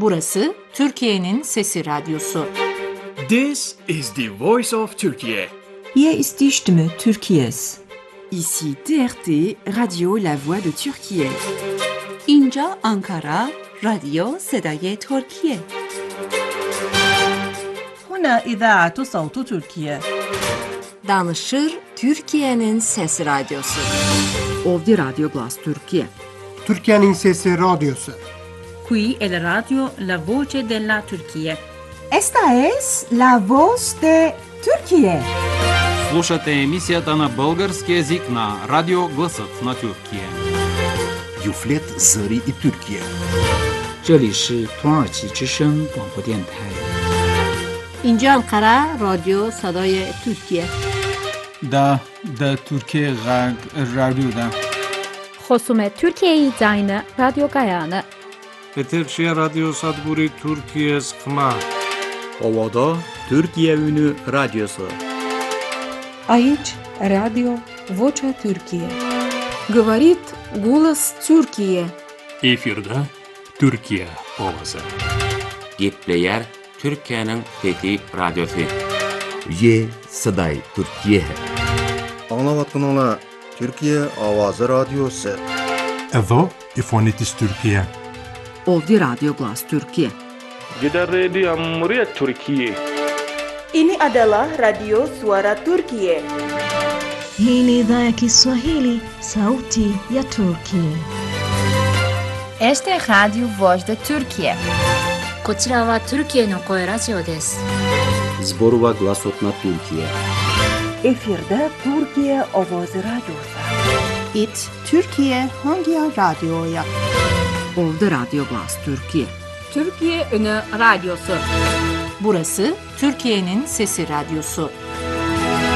Burası Türkiye'nin Sesi Radyosu. This is the voice of Turkey. Hier ist die Stimme Türkiye's. Ici TRT, Radio La Voix de Türkiye. اینجا آنکارا، رادیو صدای ترکیه. هنا إذاعة صوت تركيا. Danışır Türkiye'nin Sesi Radyosu. Ovdje Radio Glas Türkiye. Türkiye'nin Sesi Radyosu. Qui è la radio La Voce della Turchia. Esta es La Voz de Turquie. Слушате емисията на български език на Радио Гласът на Тюркия. Юфлет Зари и Türkiye. 这里是土耳其之声广播电台。 اینجا انقره رادیو صدای ترکیه. دا ترکیه غرب رادیو دا. خصوم ترکیه زاین رادیو گایانه. Peterşehir Radyo Sadburi Türkiye Skma. Ovada Türkiye Ünü Radyosu. Aici Radio Vocea Türkiye. Говорит голос Türkiye. Efirde Türkiye Ovası. Gepleyer Türkiye'nin Fethi Radyosu. Ye Saday Türkiye. Anlavatkanlar Türkiye Avazı Radyosu. Evo İfonitis Türkiye. Ovdje Radio Glas Türkiye. Gider Radio Cumhuriyet Türkiye. Ini adalah Radio Suara Turkiye. Hii ni idhaa ya Kiswahili, Sauti ya Turkiye. Este es Radio Voz de Turkiye. こちらはトルキエの声ラジオです。 Zborova Glasot na Türkiye. Efirde Türkiye Avazı Radyosu. İt Türkiye hangi radyoya? Ovdje Radio Glas Türkiye. Türkiye Ünü Radyosu. Burası Türkiye'nin Sesi Radyosu.